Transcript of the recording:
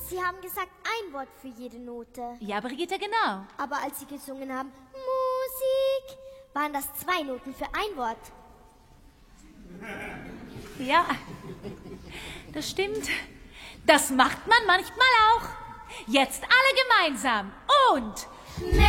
Sie haben gesagt, ein Wort für jede Note. Ja, Brigitte, genau. Aber als Sie gesungen haben, Musik, waren das 2 Noten für ein Wort. Ja, das stimmt. Das macht man manchmal auch. Jetzt alle gemeinsam. Und...